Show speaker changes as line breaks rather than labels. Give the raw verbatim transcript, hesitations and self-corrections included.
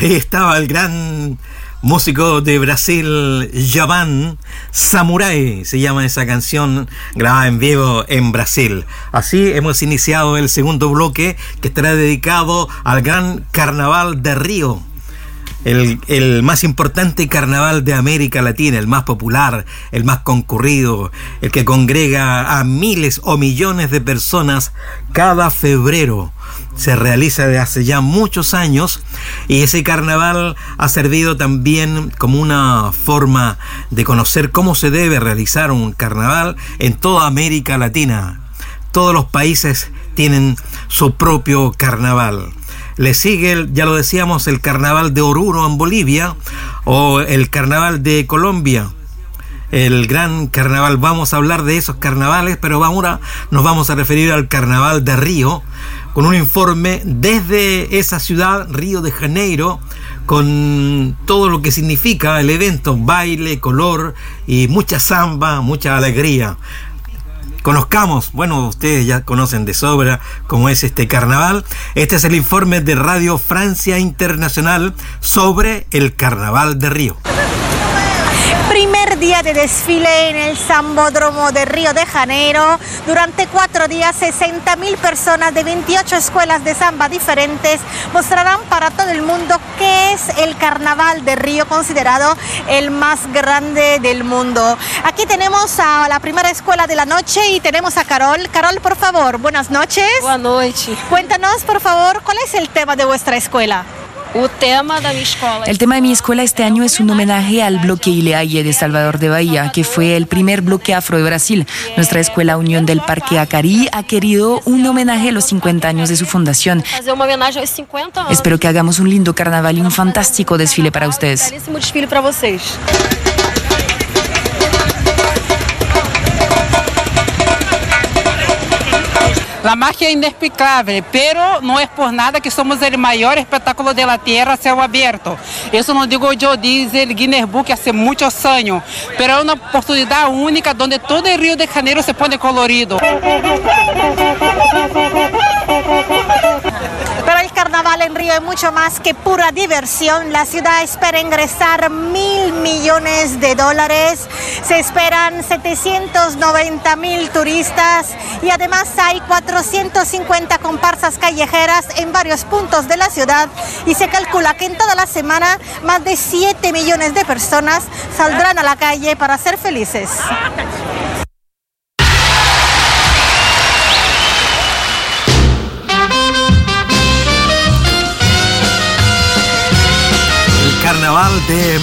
Ahí estaba el gran músico de Brasil, Djavan, Samurai, se llama esa canción, grabada en vivo en Brasil. Así hemos iniciado el segundo bloque, que estará dedicado al gran Carnaval de Río. El, el más importante carnaval de América Latina, el más popular, el más concurrido, el que congrega a miles o millones de personas cada febrero. Se realiza desde hace ya muchos años y ese carnaval ha servido también como una forma de conocer cómo se debe realizar un carnaval en toda América Latina. Todos los países tienen su propio carnaval. Le sigue, ya lo decíamos, el carnaval de Oruro en Bolivia o el carnaval de Colombia. El gran carnaval, vamos a hablar de esos carnavales, pero ahora nos vamos a referir al carnaval de Río, con un informe desde esa ciudad, Río de Janeiro, con todo lo que significa el evento, baile, color y mucha samba, mucha alegría. Conozcamos, bueno, ustedes ya conocen de sobra cómo es este carnaval. Este es el informe de Radio Francia Internacional sobre el Carnaval de Río.
Primer día de desfile en el Sambódromo de Río de Janeiro. Durante cuatro días, sesenta mil personas de veintiocho escuelas de samba diferentes mostrarán para todo el mundo qué es el Carnaval de Río, considerado el más grande del mundo. Aquí tenemos a la primera escuela de la noche y tenemos a Carol. Carol, por favor, buenas noches.
Buenas noches.
Cuéntanos, por favor, ¿cuál es el tema de vuestra escuela?
El tema de mi escuela este año es un homenaje al bloque Ileaye de Salvador de Bahía, que fue el primer bloque afro de Brasil. Nuestra escuela Unión del Parque Acari ha querido un homenaje a los cincuenta años de su fundación. Espero que hagamos un lindo carnaval y un fantástico desfile para ustedes.
La magia es inexplicable, pero no es por nada que somos el mayor espectáculo de la tierra a cielo abierto. Eso no digo yo, dice el Guinness Book hace muchos años, pero es una oportunidad única donde todo el Río de Janeiro se pone colorido.
Pero el carnaval en Río es mucho más que pura diversión. La ciudad espera ingresar mil millones de dólares. Se esperan setecientos noventa mil turistas y además hay cuatrocientas cincuenta comparsas callejeras en varios puntos de la ciudad y se calcula que en toda la semana más de siete millones de personas saldrán a la calle para ser felices.
Carnaval de